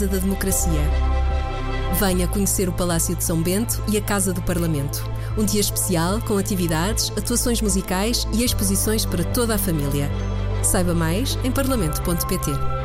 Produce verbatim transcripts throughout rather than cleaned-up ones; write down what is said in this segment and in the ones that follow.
da Democracia. Venha conhecer o Palácio de São Bento e a Casa do Parlamento. Um dia especial com atividades, atuações musicais e exposições para toda a família. Saiba mais em parlamento ponto pt.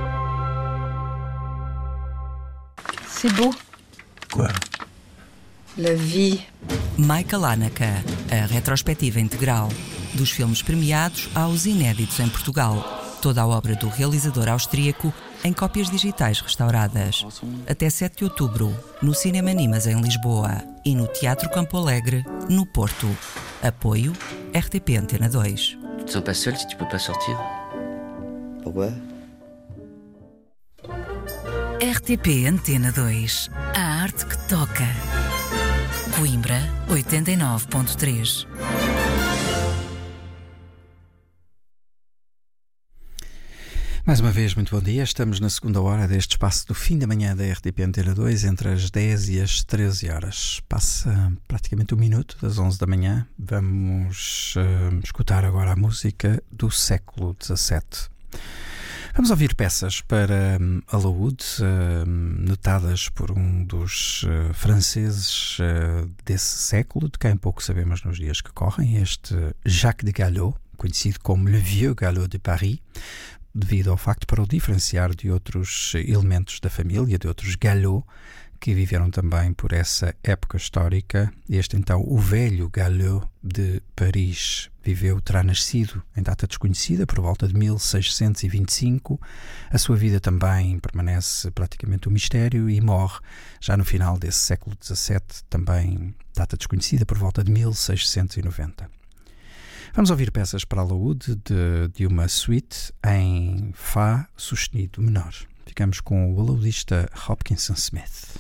C'est beau. Quoi? La vie. Michael Haneke, a retrospectiva integral. Dos filmes premiados aos inéditos em Portugal. Toda a obra do realizador austríaco em cópias digitais restauradas. Até sete de outubro, no Cinema Nimas em Lisboa e no Teatro Campo Alegre, no Porto. Apoio R T P Antena dois. Tu te sens pas seul si tu peux pas sortir? Pourquoi? R T P Antena dois. A arte que toca. Coimbra, oitenta e nove ponto três. Mais uma vez, muito bom dia. Estamos na segunda hora deste espaço do fim da manhã da R T P Antena dois, entre as dez e as treze horas. Passa praticamente um minuto das onze da manhã. Vamos uh, escutar agora a música do século dezassete. Vamos ouvir peças para um, alaúde, uh, notadas por um dos uh, franceses uh, desse século, de quem pouco sabemos nos dias que correm, este Jacques de Gallot, conhecido como Le Vieux Gallot de Paris, devido ao facto para o diferenciar de outros elementos da família, de outros Gallot, que viveram também por essa época histórica. Este, então, o velho Gallot de Paris, viveu, terá nascido em data desconhecida, por volta de mil seiscentos e vinte e cinco. A sua vida também permanece praticamente um mistério e morre já no final desse século dezassete, também data desconhecida, por volta de mil seiscentos e noventa. Vamos ouvir peças para alaúde de, de uma suite em Fá sustenido menor. Ficamos com o alaudista Hopkinson Smith.